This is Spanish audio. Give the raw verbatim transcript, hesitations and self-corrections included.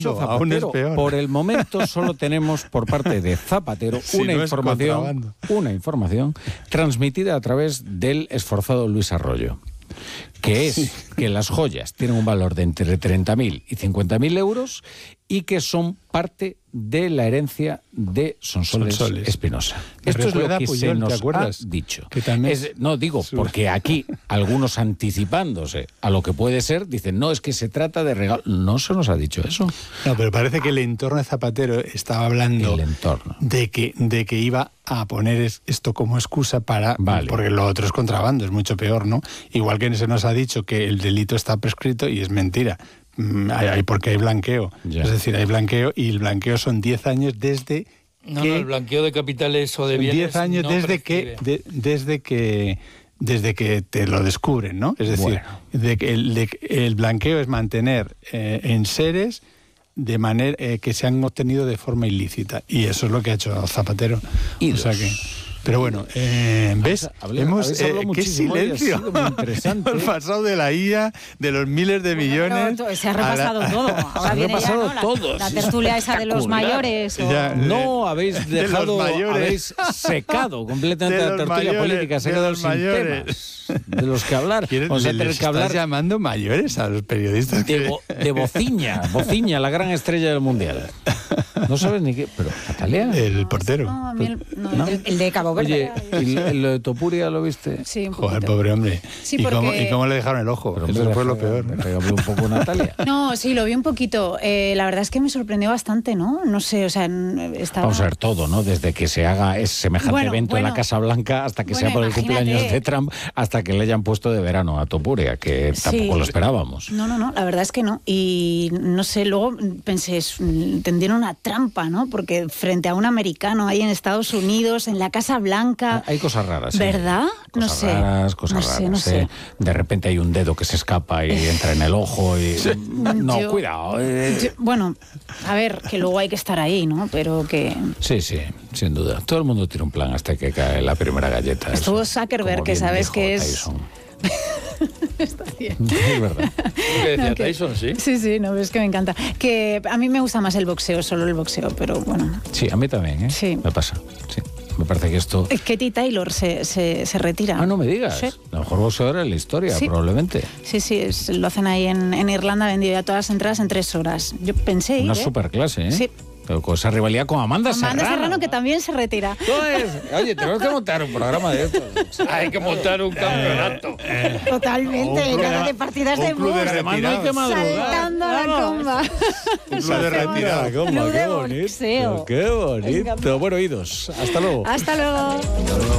Zapatero, aún es peor. Por el momento solo tenemos por parte de Zapatero si una no información, una información transmitida a través del esforzado Luis Arroyo, que es sí. que las joyas tienen un valor de entre treinta mil y cincuenta mil euros y que son parte de la herencia de Sonsoles, Sonsoles. Espinosa. Esto es lo que Puyol, se nos ha dicho. Que también es, no, digo, su... porque aquí algunos anticipándose a lo que puede ser, dicen, no, es que se trata de regalo. No se nos ha dicho eso. No, pero parece que el entorno de Zapatero estaba hablando el entorno. De, que, de que iba a poner esto como excusa para... Vale. Porque lo otro es contrabando, es mucho peor, ¿no? Igual que se nos ha dicho que el delito está prescrito y es mentira. Hay, hay porque hay blanqueo. Ya. Es decir, hay blanqueo y el blanqueo son diez años desde no, que... No, el blanqueo de capitales o de bienes diez años no desde, que, de, desde que desde que te lo descubren, ¿no? Es decir, bueno. de que el, de, el blanqueo es mantener eh, enseres de manera eh, que se han obtenido de forma ilícita. Y eso es lo que ha hecho Zapatero. Y o sea que... Pero bueno, eh, ¿ves? Hablé, Hemos, eh, ¡qué silencio! Muy interesante. Hemos pasado de la I A, de los miles de millones... Bueno, se ha repasado la... todo. Ahora se ha viene repasado ya, ¿no? todo. La, la tertulia esa de los mayores. O... Ya, no, habéis dejado, de habéis secado completamente de la tertulia mayores, política, se ha quedado sin temas de los que hablar. O sea, tener que hablar... estás llamando mayores a los periodistas. De, bo, de Bociña, Bociña, la gran estrella del Mundial. No sabes ni qué, pero Natalia. El portero. No, a mí el, no, ¿no? El, el de Cabo Verde. Oye, ¿y lo de Topuria lo viste? Sí, un Joder, pobre hombre. Sí, ¿Y, porque... cómo, ¿Y cómo le dejaron el ojo? Pero Eso fue lo peor. Me pegó un poco Natalia. No, sí, lo vi un poquito. Eh, la verdad es que me sorprendió bastante, ¿no? No sé, o sea, estaba... Vamos a ver todo, ¿no? Desde que se haga ese semejante bueno, evento bueno, en la Casa Blanca hasta que bueno, sea por el imagínate. cumpleaños de Trump, hasta que le hayan puesto de verano a Topuria, que sí. tampoco lo esperábamos. No, no, no, la verdad es que no. Y no sé, luego pensé, tendieron una trampa, ¿no? Porque frente a un americano ahí en Estados Unidos, en la Casa Blanca... Hay cosas raras, ¿eh? ¿Verdad? Cosas no sé. raras, cosas no raras, sé, no ¿eh? sé. De repente hay un dedo que se escapa y entra en el ojo y... No, yo, cuidado. Eh. Yo, bueno, a ver, que luego hay que estar ahí, ¿no? Pero que... Sí, sí, sin duda. Todo el mundo tiene un plan hasta que cae la primera galleta. Estuvo Zuckerberg, que sabes que es... Tyson. Está bien. Es verdad. ¿Qué decía no, que, Tyson, sí? Sí, sí, no, es que me encanta. Que a mí me gusta más el boxeo, solo el boxeo, pero bueno. Sí, a mí también, ¿eh? Sí. Me pasa, sí. Me parece que esto... Katie Taylor se, se, se retira. Ah, no me digas. Sí. La mejor boxeadora en la historia, sí. probablemente. Sí, sí, es, lo hacen ahí en, en Irlanda, vendido ya todas las entradas en tres horas. Yo pensé ir, Una ¿eh? superclase, ¿eh? Sí. Pero con esa rivalidad con Amanda, Amanda Serrano. Serrano. Serrano, que también se retira. Entonces, oye, tenemos que montar un programa de esto. Hay que montar un campeonato. Eh, eh, Totalmente, nada de partidas de club de box. No hay que madrugar. Saltando a la comba. Un club de retirada. Comba, Club qué de bonito. boxeo. Qué bonito. Bueno, oídos. Hasta luego. Hasta luego.